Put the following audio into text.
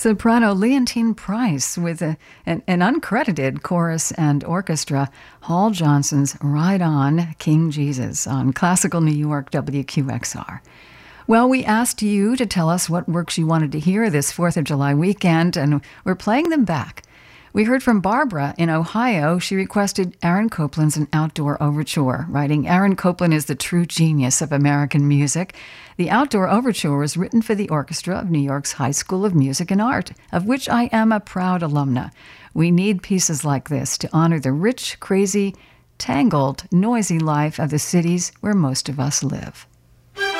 Soprano Leontine Price with an uncredited chorus and orchestra, Hall Johnson's Ride On, King Jesus on Classical New York WQXR. Well, we asked you to tell us what works you wanted to hear this 4th of July weekend, and we're playing them back. We heard from Barbara in Ohio. She requested Aaron Copland's An Outdoor Overture, writing, Aaron Copland is the true genius of American music. The Outdoor Overture was written for the orchestra of New York's High School of Music and Art, of which I am a proud alumna. We need pieces like this to honor the rich, crazy, tangled, noisy life of the cities where most of us live.